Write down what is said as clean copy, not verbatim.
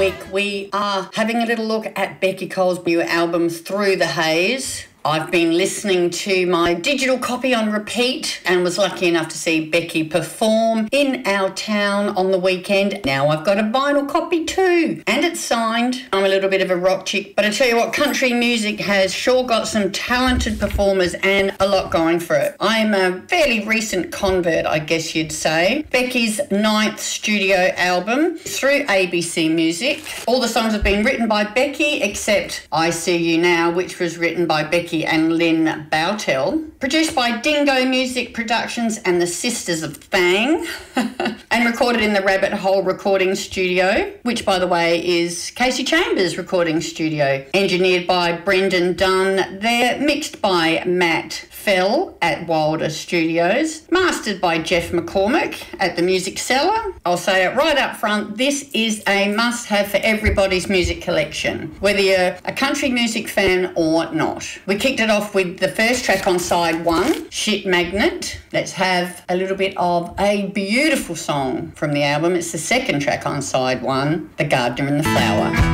We are having a little look at Becky Cole's new album, Through the Haze. I've been listening to my digital copy on repeat and was lucky enough to see Becky perform in our town on the weekend. Now I've got a vinyl copy too, and it's signed. I'm a little bit of a rock chick, but I tell you what, country music has sure got some talented performers and a lot going for it. I'm a fairly recent convert, I guess you'd say. Becky's 9th studio album through ABC Music. All the songs have been written by Becky except I See You Now, which was written by Becky and Lynn Bowtell, produced by Dingo Music Productions and the Sisters of Fang, and recorded in the Rabbit Hole Recording Studio, which, by the way, is Casey Chambers' recording studio. Engineered by Brendan Dunn. They're mixed by Matt Fell at Wilder Studios, mastered by Jeff McCormick at the Music Cellar. I'll say it right up front, this is a must-have for everybody's music collection, whether you're a country music fan or not. We kicked it off with the first track on side 1, Shit Magnet. Let's have a little bit of a beautiful song from the album. It's the second track on side 1, The Gardener and the Flower.